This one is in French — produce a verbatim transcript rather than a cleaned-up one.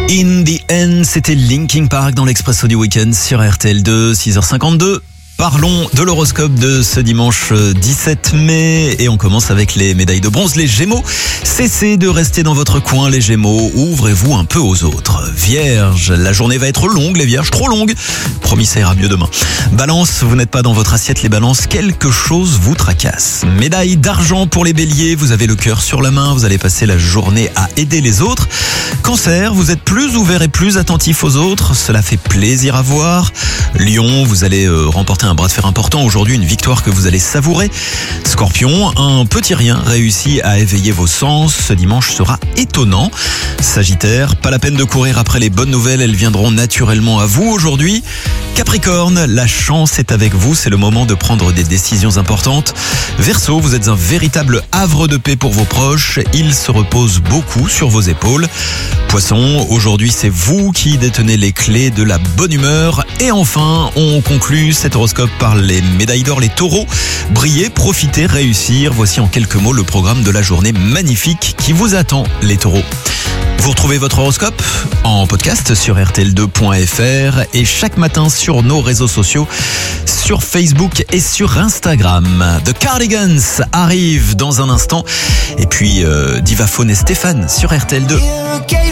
In the End, c'était Linkin Park dans l'Expresso du Week-end sur R T L deux, six heures cinquante-deux. Parlons de l'horoscope de ce dimanche dix-sept mai et on commence avec les médailles de bronze, les Gémeaux. Cessez de rester dans votre coin les Gémeaux, ouvrez-vous un peu aux autres. Vierge, la journée va être longue les Vierges, trop longue. Promis, ça ira mieux demain. Balance, vous n'êtes pas dans votre assiette les Balances, quelque chose vous tracasse. Médaille d'argent pour les Béliers, vous avez le cœur sur la main, vous allez passer la journée à aider les autres. Cancer, vous êtes plus ouvert et plus attentif aux autres, cela fait plaisir à voir. Lion, vous allez euh, remporter un bras de fer important aujourd'hui, une victoire que vous allez savourer. Scorpion, un petit rien réussit à éveiller vos sens, ce dimanche sera étonnant. Sagittaire, pas la peine de courir après les bonnes nouvelles, elles viendront naturellement à vous aujourd'hui. Capricorne, la chance est avec vous, c'est le moment de prendre des décisions importantes. Verseau, vous êtes un véritable havre de paix pour vos proches, ils se reposent beaucoup sur vos épaules. Poisson, aujourd'hui c'est vous qui détenez les clés de la bonne humeur. Et enfin, on conclut cet horoscope par les médailles d'or, les taureaux. Brillez, profitez, réussir. Voici en quelques mots le programme de la journée magnifique qui vous attend, les taureaux. Vous retrouvez votre horoscope en podcast sur R T L deux point F R et chaque matin sur nos réseaux sociaux, sur Facebook et sur Instagram. The Cardigans arrive dans un instant. Et puis euh, Divaphone et Stéphane sur R T L deux.